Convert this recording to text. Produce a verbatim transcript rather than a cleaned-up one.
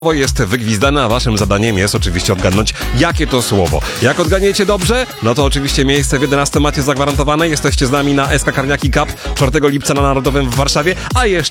Słowo jest wygwizdane, a waszym zadaniem jest oczywiście odgadnąć, jakie to słowo. Jak odgadniecie dobrze, no to oczywiście miejsce w jedenastym macie zagwarantowane. Jesteście z nami na S K Karniaki Cup czwartego lipca na Narodowym w Warszawie, a jeszcze